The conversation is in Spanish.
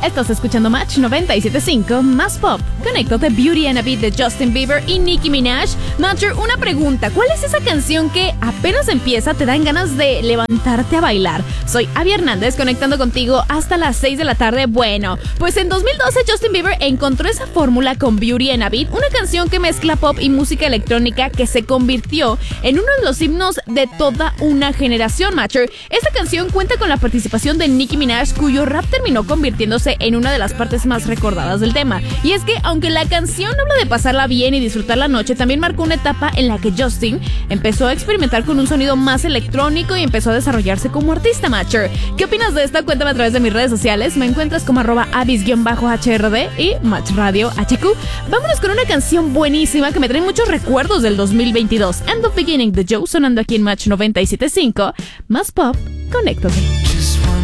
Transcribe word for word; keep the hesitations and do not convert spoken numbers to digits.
Estás escuchando Match noventa y siete punto cinco, más pop. Conéctate, Beauty and a Beat de Justin Bieber y Nicki Minaj. Matcher, una pregunta. ¿Cuál es esa canción que apenas empieza te dan ganas de levantarte a bailar? Soy Abby Hernández, conectando contigo hasta las seis de la tarde. Bueno, pues en dos mil doce Justin Bieber encontró esa fórmula con Beauty and a Beat, una canción que mezcla pop y música electrónica que se convirtió en uno de los himnos de toda una generación, Matcher. Esta canción cuenta con la participación de Nicki Minaj, cuyo rap terminó convirtiéndose en una de las partes más recordadas del tema. Y es que, aunque la canción habla de pasarla bien y disfrutar la noche, también marcó una etapa en la que Justin empezó a experimentar con un sonido más electrónico y empezó a desarrollarse como artista, Matcher. ¿Qué opinas de esto? Cuéntame a través de mis redes sociales. Me encuentras como arroba abis-H R D y Match Radio H Q. Vámonos con una canción buenísima que me trae muchos recuerdos del dos mil veintidós. And the Beginning de Joe, sonando aquí en Match noventa y siete punto cinco. Más pop, conéctate.